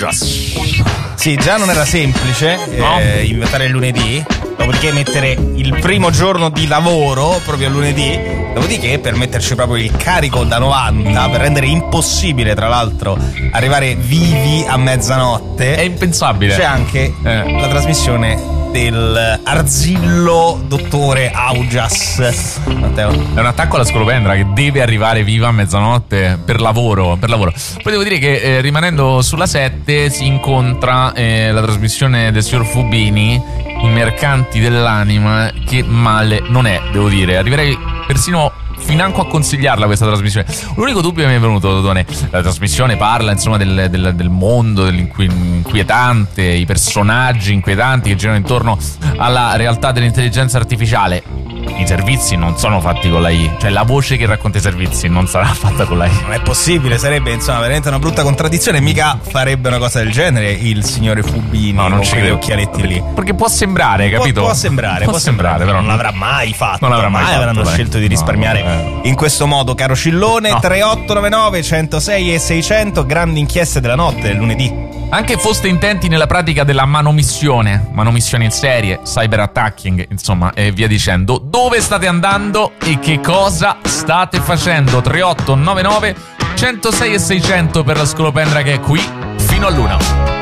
Augias. Sì, già non era semplice inventare il lunedì, dopodiché mettere il primo giorno di lavoro proprio a lunedì, dopodiché per metterci proprio il carico da 90, per rendere impossibile tra l'altro arrivare vivi a mezzanotte. È impensabile. C'è anche la trasmissione del Arzillo dottore Augias. Matteo, è un attacco alla scolopendra che deve arrivare viva a mezzanotte per lavoro. Poi devo dire che rimanendo sulla 7 si incontra la trasmissione del signor Fubini, I mercanti dell'anima, che male non è, devo dire. Arriverei persino financo a consigliarla questa trasmissione. L'unico dubbio che mi è venuto, Dodone, la trasmissione parla insomma del mondo dell'inquietante, i personaggi inquietanti che girano intorno alla realtà dell'intelligenza artificiale. I servizi non sono fatti con la I, cioè la voce che racconta i servizi non sarà fatta con la I. Non è possibile, sarebbe insomma veramente una brutta contraddizione. Mica farebbe una cosa del genere il signore Fubini, no, non ci quegli occhialetti lì. Perché può sembrare, capito? Può sembrare, però non l'avrà mai fatto. Non l'avrà mai fatto, avranno scelto di risparmiare in questo modo, caro Cillone. 3899 106 e 600, grandi inchieste della notte del lunedì. Anche foste intenti nella pratica della manomissione in serie, cyberattacking, insomma, e via dicendo, dove state andando e che cosa state facendo? 3899 106 e 600 per la scolopendra che è qui fino a l'una.